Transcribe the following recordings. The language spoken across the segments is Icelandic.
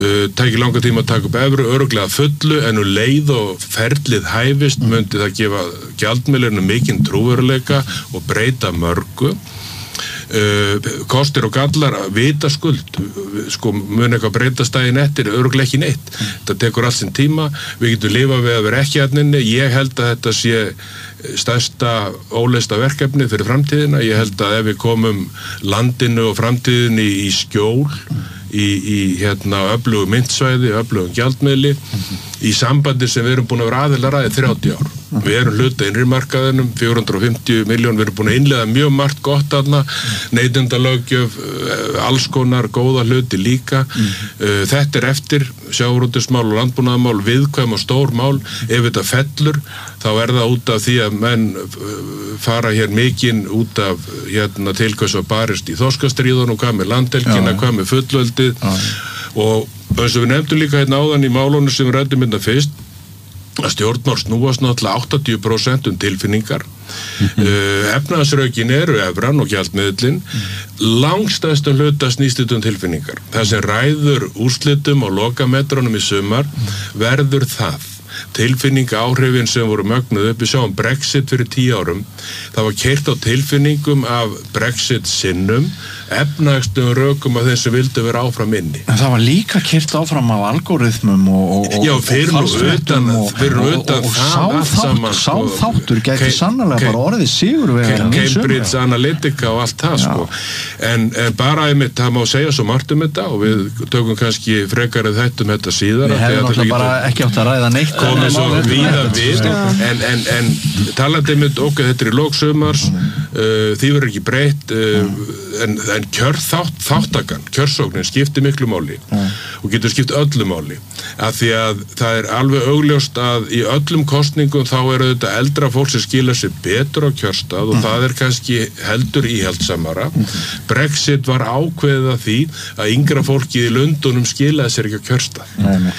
tæki langa tíma að taka upp evru, örugglega fullu, en leið og ferlið hæfist myndi það gefa gjaldmiðlunum mikinn trúveruleika og breyta mörgu. Kostir og gallar vitaskuld, sko mun eitthvað breytast daginn eftir, örugglega ekki neitt. Það tekur allt sinn tíma, við getum lifað við að vera ekki hérna. Ég held að þetta sé stærsta óleysta verkefni fyrir framtíðina. Ég held að ef við komum landinu og framtíðinni í skjól, í öflugu myntsvæði, öflugum gjaldmiðli, í sambandi sem við erum búin að vera aðilar að í 30 ár. Við erum hluta innri markaðinum, 450 milljón, við erum búin að innleiða mjög margt gott þarna, neytendalöggjöf, alls konar góða hluti líka. Þetta eftir, sjávarútvegsmál og landbúnaðarmál, viðkvæm og stór mál. Ef þetta fellur, þá það út af því að menn fara hér mikinn út af til hvers að barist í þorskastríðunum, hvað með landhelgina, hvað með fullveldið. Og eins og við nefndum líka áðan í málunum sem við ræddum fyrst, að stjórnmál snúast náttúrulega 80% tilfinningar. Efnahagsrökin eru evran og gjaldmiðillinn. Langstærstum hluta snýst tilfinningar. Það sem ræður úrslitum og lokametrónum í sumar verður það. Tilfinninga áhrifin sem voru mögnuð upp, við sjáum Brexit fyrir 10 árum, það var keyrt á tilfinningum af Brexit sinnum, efnahagslegum rökum af þeim sem vildu vera áfram inni. En það var líka keyrt áfram af algoritmum og já, fyrir nú utan það allt saman. Sá þáttur gæti sannarlega bara orðið sigurvegari. Cambridge Analytica og allt það, sko. En bara einmitt, það má segja svo margt þetta og við tökum kannski frekari þetta síðar. Við hefum náttúrulega bara ekki átt að ræða neitt. Komið svo víða við, en talandi með þetta í lok sumars, því verður ekki breytt, en þáttakan, kjörsóknin skiptir miklu máli og getur skipt öllu máli, af því að það alveg augljóst að í öllum kosningum þá þetta eldra fólk sem skila sér betur á kjörstað og það kannski heldur íhaldsamara. Brexit var ákveðið að því að yngra fólkið í Lundunum skilaði sér ekki á kjörstað.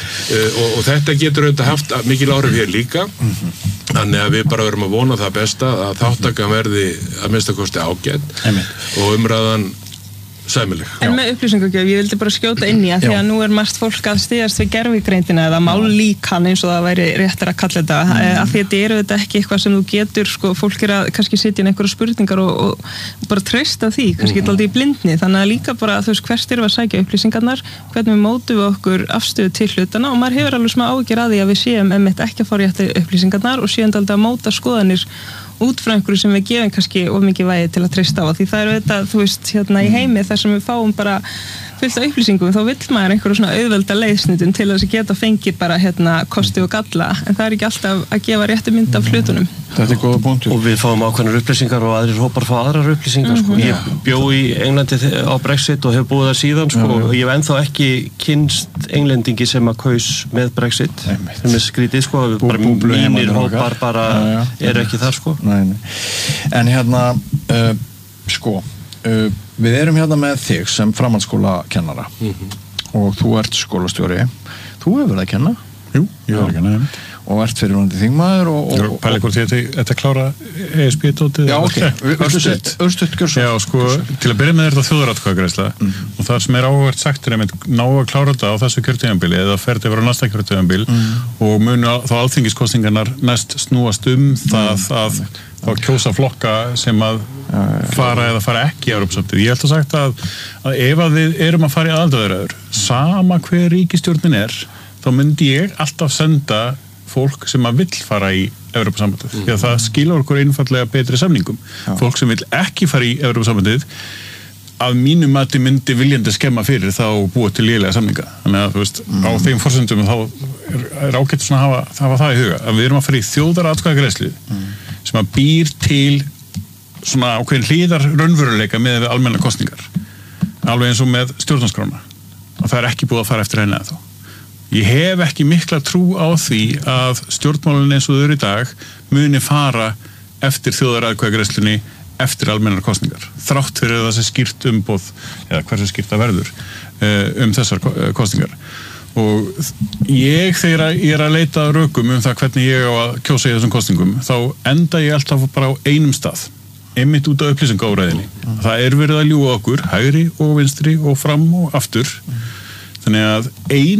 Og þetta getur haft mikil áhrif hér líka, þannig að við bara verum að vona það besta að þáttakan verði að minnsta kosti ágætt og umræðan sæmileg. En með upplýsingagjöf, ég vildi bara skjóta inn í að því að nú margt fólk að styðjast við gervigreindina eða mállíkan eins og það væri réttar að kalla þetta, af því að þetta ekki eitthvað sem þú getur, sko, fólk að kannski sitja inn einhverja spurningar og bara treysta því, kannski alltaf í blindni, þannig að líka bara, þú veist, hvert við að sækja upplýsingarnar, hvernig við mótum við okkur afstöðu til hlutana og maður hefur alveg smá áhyggjur að því að við séum einmitt ekki að fá réttu upplýsingarnar og séum alltaf að móta skoðanir út frá einhverju sem við gefum kannski of mikið vægi til að treysta á því það þetta, þú veist, í heimi þar sem við fáum bara fullt af upplýsingum, þá vill maður einhverju svona auðvelda leiðsnitun til þess að geta fengið bara kosti og galla, en það ekki alltaf að gefa réttu mynd af hlutunum. Þetta góða punktur. Og við fáum ákveðnar upplýsingar og aðrir hópar fá aðrar upplýsingar, sko. Ég bjó í Englandi á Brexit og hef búið það síðan, sko, og ég hef ennþá ekki kynnst englendingi sem að kaus með Brexit, sem skrítið, sko, bara mínir hópar bara ekki þar, sko. Nei. En við erum með þig sem framhaldsskólakennara og þú ert skólastjóri. Þú hefur verið að kenna? Jú, ég hefur að kenna. Og ert fyrirvonandi þingmaður og Pæli hvort þetta klára ESB-dótið. Já, ok. Örstutt gjörsvo. Já, sko, til að byrja með þetta þjóðaratkvæðagreiðsla og það sem áhugavert sagt einmitt ná að klára þetta á þessu kjörtímabili eða ferði yfir á næsta kjörtímabil og munu þá alþingiskosningarnar næst snúast það að kjósa flokka sem að fara eða fara ekki í Evrópusambandið. Ég held að sagt að ef að við erum að fara í aðildarviðræður, sama hver ríkisstjórnin þá myndi ég alltaf senda fólk sem að vill fara í Evrópusambandið. Því að það skilur okkur einfallega betri samningum. Fólk sem vill ekki fara í Evrópusambandið að mínu mati myndi viljandi skemma fyrir þá búið til lélega samninga. Þannig að, þú veist, á þeim forsendum þá ágætt svona að hafa það í huga. Að við erum að fara í þjóðaratkvæðagreiðslu sem að býr til svona ákveðin hliðar raunveruleika með almenna kosningar. Alveg eins og með stjórnarskrána. Og það ekki búið að fara eftir henni ennþá. Ég hef ekki mikla trú á því að stjórnmálin eins og þau eru í dag muni fara eftir þjóðaratkvæðagreiðslunni eftir almennar kosningar. Þrátt fyrir það sé skýrt umboð eða hversu skýrt það verður þessar kosningar. Og þegar ég að leita rökum það hvernig ég á að kjósa í þessum kosningum, þá enda ég alltaf bara á einum stað, einmitt út af upplýsingaóræðinni. Það verið að ljúga okkur, hægri og vinstri og fram og aftur, þannig að ein